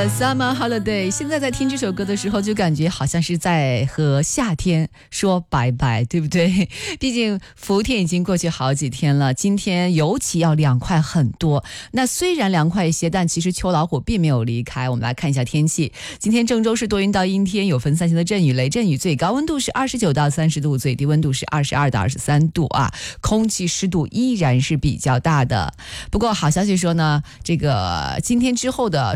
的 Summer Holiday。 现在在听这首歌的时候就感觉好像是在和夏天说拜拜，对不对？毕竟伏天已经过去好几天了，今天尤其要凉快很多。那虽然凉快一些，但其实秋老虎并没有离开。我们来看一下天气，今天郑州是多云到阴天，有分散性的阵雨雷阵雨，最高温度是29到30度，最低温度是22到23度啊，空气湿度依然是比较大的。不过好消息说呢，这个今天之后的